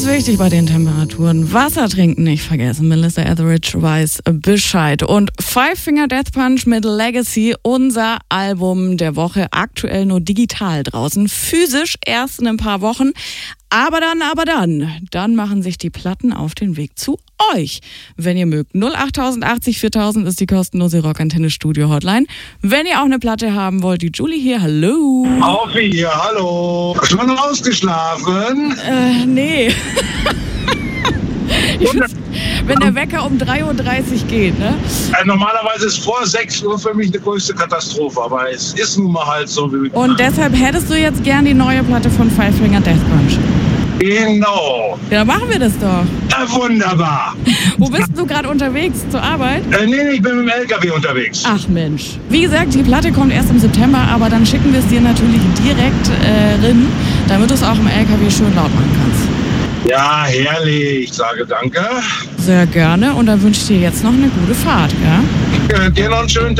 wichtig bei den Temperaturen. Wasser trinken nicht vergessen. Melissa Etheridge weiß Bescheid. Und Five Finger Death Punch mit Legacy, unser Album der Woche, aktuell nur digital draußen. Physisch erst in ein paar Wochen. Aber dann machen sich die Platten auf den Weg zu euch. Wenn ihr mögt. 08080 4000 ist die kostenlose Rockantenne Studio Hotline. Wenn ihr auch eine Platte haben wollt, die Julie hier, hallo. Aufi hier, hallo. Schon ausgeschlafen? Nee. Wenn der Wecker um 3.30 Uhr geht, ne? Normalerweise ist vor 6 Uhr für mich eine größte Katastrophe, aber es ist nun mal halt so. Wie Und deshalb hättest du jetzt gern die neue Platte von Five Finger Death Punch. Genau. Ja, dann machen wir das doch. Ja, wunderbar. Wo bist du gerade unterwegs? Zur Arbeit? Nee, ich bin mit dem LKW unterwegs. Ach Mensch. Wie gesagt, die Platte kommt erst im September, aber dann schicken wir es dir natürlich direkt rein, damit du es auch im LKW schön laut machen kannst. Ja, herrlich. Ich sage danke. Sehr gerne und dann wünsche ich dir jetzt noch eine gute Fahrt, ja? Dir noch einen schönen Tag.